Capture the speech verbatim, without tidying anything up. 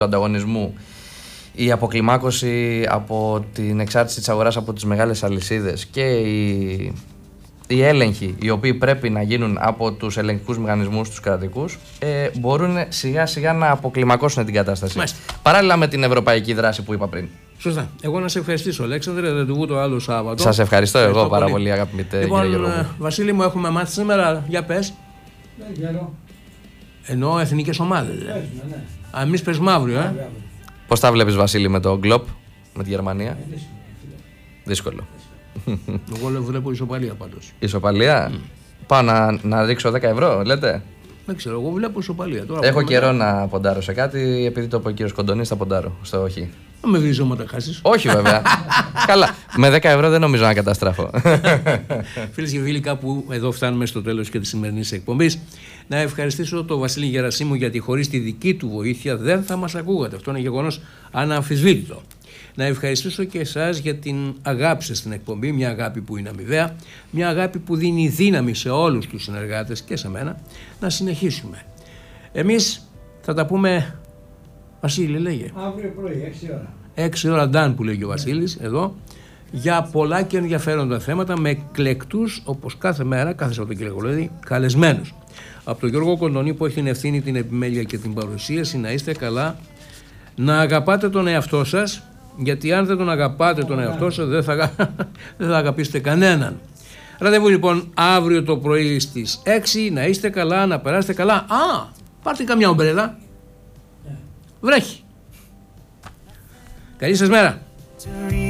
ανταγωνισμού, η αποκλιμάκωση από την εξάρτηση της αγοράς από τις μεγάλες αλυσίδες και οι, οι έλεγχοι οι οποίοι πρέπει να γίνουν από τους ελεγκτικούς μηχανισμούς τους κρατικούς ε, μπορούν σιγά σιγά να αποκλιμακώσουν την κατάσταση. Μάλιστα. Παράλληλα με την ευρωπαϊκή δράση που είπα πριν. Σωστά. Εγώ να σε ευχαριστήσω, Αλέξανδρε, δεν του βγω το άλλο Σάββατο. Σας ευχαριστώ, ευχαριστώ εγώ πάρα πολύ, πολύ αγαπητέ λοιπόν, κύριε Γιώργο. Βασίλη μου, έχουμε μάθει σήμερα, για πες. Ναι, Εννοώ εθνικές ομάδες. Ναι, ναι. Εμείς παίζουμε αύριο, ε. Ναι, πώς τα βλέπεις, Βασίλη, με το Γκλοπ, με τη Γερμανία? Ε, δύσκολο. δύσκολο. Εγώ βλέπω ισοπαλία πάντως. Ισοπαλία? Mm. Πάω να, να ρίξω δέκα ευρώ, λέτε. Δεν ξέρω, εγώ βλέπω ισοπαλία. Τώρα έχω καιρό μετά να ποντάρω σε κάτι, επειδή το είπε ο κύριος Κοντονής, θα ποντάρω στο όχι. Να με βρεις όματα χάσεις. Όχι βέβαια. Καλά, με δέκα ευρώ δεν νομίζω να καταστράφω. Φίλες και φίλοι, κάπου εδώ φτάνουμε στο τέλος και της σημερινής εκπομπής. Να ευχαριστήσω τον Βασίλη Γερασίμου, γιατί χωρίς τη δική του βοήθεια δεν θα μας ακούγατε. Αυτό είναι γεγονός αναμφισβήτητο. Να ευχαριστήσω και εσάς για την αγάπη σας στην εκπομπή, μια αγάπη που είναι αμοιβαία, μια αγάπη που δίνει δύναμη σε όλους τους συνεργάτες και σε μένα να συνεχίσουμε. Εμείς θα τα πούμε, Βασίλη λέγε. Αύριο πρωί, έξι ώρα. έξι ώρα Ντάν που λέγει ο Βασίλης εδώ, για πολλά και ενδιαφέροντα θέματα με εκλεκτούς, όπως κάθε μέρα, κάθε Σαββατοκύριακο, καλεσμένους. Από τον Γιώργο Κοντονή που έχει την ευθύνη, την επιμέλεια και την παρουσίαση, να είστε καλά, να αγαπάτε τον εαυτό σας, γιατί αν δεν τον αγαπάτε τον εαυτό σας δεν θα, δεν θα αγαπήσετε κανέναν. Ραντεβού λοιπόν αύριο το πρωί στις έξι, να είστε καλά, να περάσετε καλά. Α, πάρτε καμιά ομπρέλα. Βρέχει. Καλή σας μέρα.